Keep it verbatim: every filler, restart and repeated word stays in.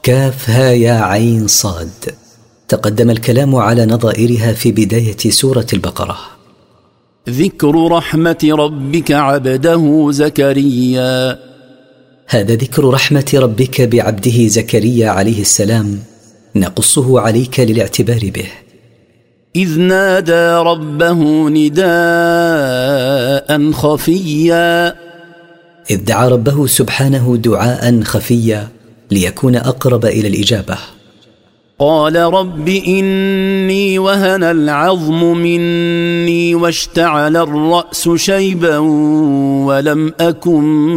كاف ها يا عين صاد. تقدم الكلام على نظائرها في بداية سورة البقرة. ذكر رحمة ربك عبده زكريا. هذا ذكر رحمة ربك بعبده زكريا عليه السلام، نقصه عليك للاعتبار به. إذ نادى ربه نداء خفيا. إذ دعا ربه سبحانه دعاء خفيا ليكون أقرب إلى الإجابة. قال رب إني وهن العظم مني واشتعل الرأس شيبا ولم أكن